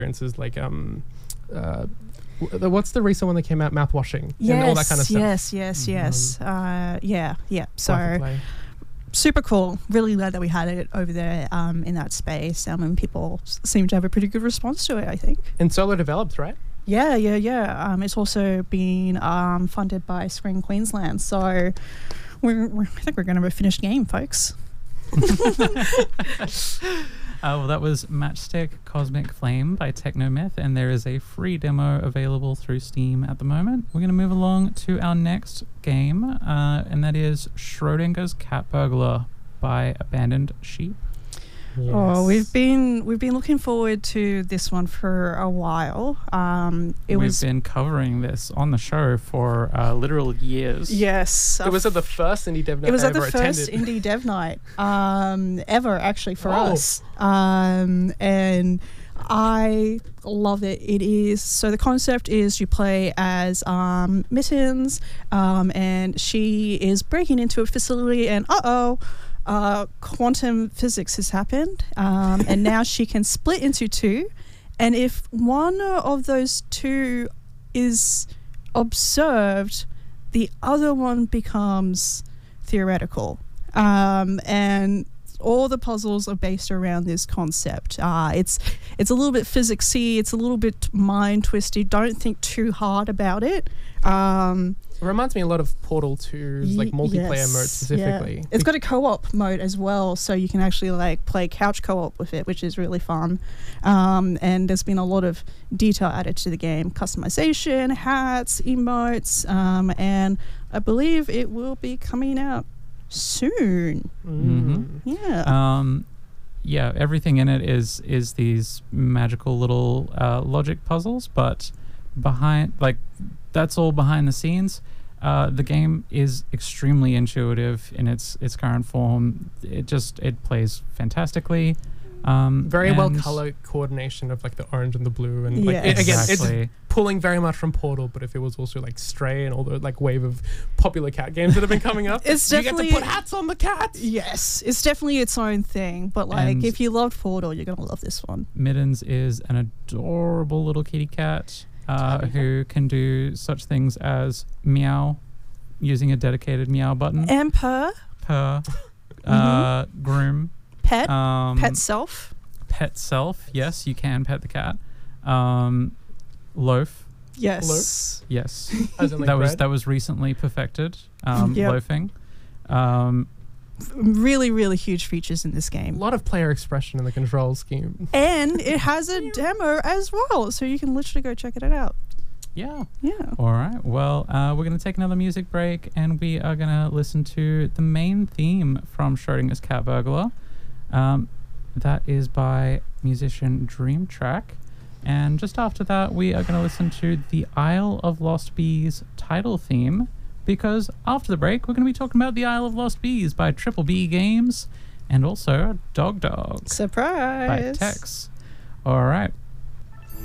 experiences like what's the recent one that came out, mouthwashing and all that kind of stuff. Yes. Yeah. So Play. super cool. Really glad that we had it over there in that space. And people seem to have a pretty good response to it, I think. And solo developed, right? Yeah. It's also been funded by Screen Queensland. So I think we're going to have a finished game, folks. Well, that was Matchstick Cosmic Flame by Technomyth, and there is a free demo available through Steam at the moment. We're going to move along to our next game, and that is Schrodinger's Cat Burglar by Abandoned Sheep. Yes. Oh, we've been looking forward to this one for a while. We've been covering this on the show for literal years. Yes, It was at the first Indie Dev Night it was I at the ever first attended. Indie Dev Night ever, actually, for us. And I love it. It is, so the concept is you play as Mittens, and she is breaking into a facility, and quantum physics has happened, and now she can split into two, and if one of those two is observed, the other one becomes theoretical, and all the puzzles are based around this concept. It's a little bit physicsy, it's a little bit mind twisty. Don't think too hard about it. It reminds me a lot of Portal 2's like multiplayer mode specifically. Yeah. It's got a co-op mode as well, so you can actually like play couch co-op with it, which is really fun. And there's been a lot of detail added to the game, customization, hats, emotes, and I believe it will be coming out soon. Yeah, everything in it is these magical little logic puzzles, but behind, like, that's all behind the scenes. The game is extremely intuitive in its current form. It plays fantastically. Very well color coordination of like the orange and the blue, and like Exactly. it's pulling very much from Portal, but if it was also like Stray and all the like wave of popular cat games that have been coming up, It's you definitely- get to put hats on the cats. Yes, it's definitely its own thing, but like And- if you loved Portal, you're gonna love this one. Mittens is an adorable little kitty cat who can do such things as meow using a dedicated meow button, And purr, groom, pet, pet self. self. Yes, you can pet the cat. Loaf. Yes. Yes, As in, like, that was recently perfected. Yep. Loafing. Really, really huge features in this A game. lot of player expression in the control scheme. And it has a demo as well, so you can literally go check it out. Yeah. Yeah. All right. Well, we're going to take another music break, and we are going to listen to the main theme from Schrodinger's Cat Burglar. That is by musician Dream Track. And just after that, we are going to listen to the Isle of Lost Bees title theme, because after the break, we're going to be talking about the Isle of Lost Bees by Triple B Games, and also Dog Dog by Surprise. Tex. All right.